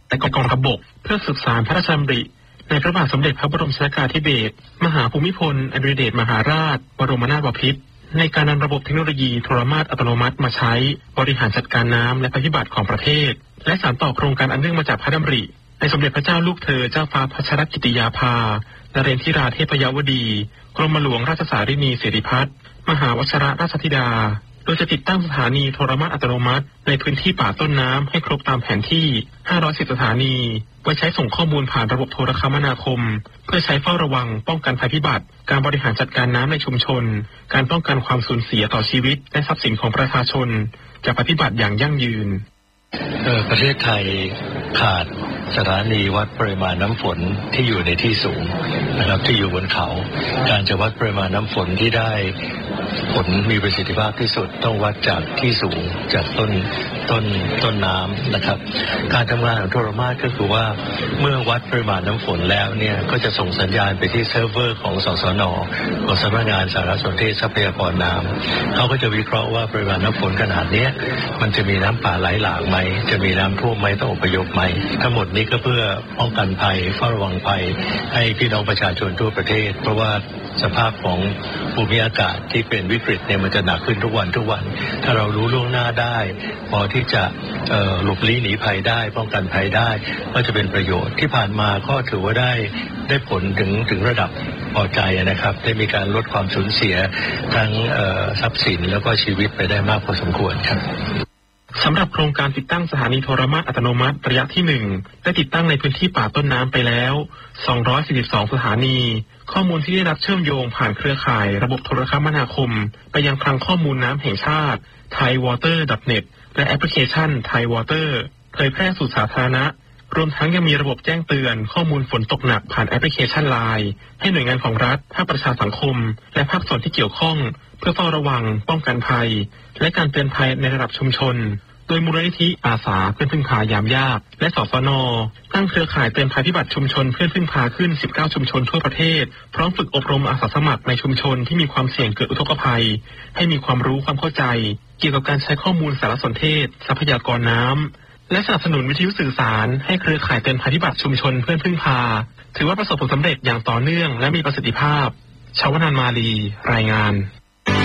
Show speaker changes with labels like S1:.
S1: และกองทัพบกเพื่อสืบสานพระราชดำริในพระบาทสมเด็จพระบรมชนกาธิเบศรมหาภูมิพลอดุลยเดชมหาราชบรมนาถบพิตรในการนำระบบเทคโนโลยีโทรมาตอัตโนมัติมาใช้บริหารจัดการน้ำและภัยพิบัติของประเทศและสานต่อโครงการอันเนื่องมาจากพระดำริในสมเด็จพระเจ้าลูกเธอเจ้าฟ้าพัชรกิติยาภานเรนทิราเทพยวดีกรมหลวงราชสารินีสิริพัฒน์มหาวชิรราชธิดาโดยจะติดตั้งสถานีโทรมาตอัตโนมัติในพื้นที่ป่าต้นน้ำให้ครบตามแผนที่510สถานีไว้ใช้ส่งข้อมูลผ่านระบบโทรคมนาคมเพื่อใช้เฝ้าระวังป้องกันภัยพิบัติการบริหารจัดการน้ำในชุมชนการป้องกันความสูญเสียต่อชีวิตและทรัพย์สินของประชาชนจากภัยพิบัติอย่างยั่งยืน
S2: ประเทศไทยขาดสถานีวัดปริมาณน้ำฝนที่อยู่ในที่สูงนะครับที่อยู่บนเขาการจะวัดปริมาณน้ำฝนที่ได้ผลมีประสิทธิภาพที่สุดต้องวัดจากที่สูงจากต้นน้ำนะครับการทำงานของโทรมาตก็คือว่าเมื่อวัดปริมาณน้ำฝนแล้วเนี่ยก็จะส่งสัญญาณไปที่เซิร์ฟเวอร์ของสสน.ของสำนักงานสารสนเทศทรัพยากรน้ำเขาก็จะวิเคราะห์ว่าปริมาณน้ำฝนขนาดนี้มันจะมีน้ำป่าไหลหลากไหมจะมีน้ำท่วมไหมต้องอพยพไหมทั้งหมดนี้ก็เพื่อป้องกันภัยเฝ้าระวังภัยให้พี่น้องประชาชนทั่วประเทศเพราะว่าสภาพของภูมิอากาศที่เป็นวิกฤตเนี่ยมันจะหนักขึ้นทุกวันถ้าเรารู้ล่วงหน้าได้พอที่จะหลบลี้หนีภัยได้ป้องกันภัยได้ก็จะเป็นประโยชน์ที่ผ่านมาก็ถือว่าได้ผลถึงระดับพอใจนะครับได้มีการลดความสูญเสียทั้งทรัพย์สินแล้วก็ชีวิตไปได้มากพอสมควรครับ
S1: สำหรับโครงการติดตั้งสถานีโทรมาตอัตโนมัติระยะที่1ได้ติดตั้งในพื้นที่ป่าต้นน้ำไปแล้ว242สถานีข้อมูลที่ได้รับเชื่อมโยงผ่านเครือข่ายระบบโทรคมนาคมไปยังคลังข้อมูลน้ำแห่งชาติ thaiwater.net และแอปพลิเคชัน Thai Water เผยแพร่สู่สาธารณะรวมทั้งยังมีระบบแจ้งเตือนข้อมูลฝนตกหนักผ่านแอปพลิเคชัน LINE ให้หน่วยงานของรัฐภาคประชาสังคมและภาคส่วนที่เกี่ยวข้องเพื่อเฝ้าระวังป้องกันภัยและการเตือนภัยในระดับชุมชนโดยมูลนิธิอาสาเพื่อนพึ่งพายามยากและสสน.ตั้งเครือข่ายเตือนภัยพิบัติชุมชนเพื่อนพึ่งพาขึ้น19ชุมชนทั่วประเทศพร้อมฝึกอบรมอาสาสมัครในชุมชนที่มีความเสี่ยงเกิดอุทกภัยให้มีความรู้ความเข้าใจเกี่ยวกับการใช้ข้อมูลสารสนเทศทรัพยากรน้ำและสนับสนุนวิทยุสื่อสารให้เครือข่ายเตือนภัยพิบัติชุมชนเพื่อนพึ่งพาถือว่าประสบผลสำเร็จอย่างต่อเนื่องและมีประสิทธิภาพชวนานมาลีรายงาน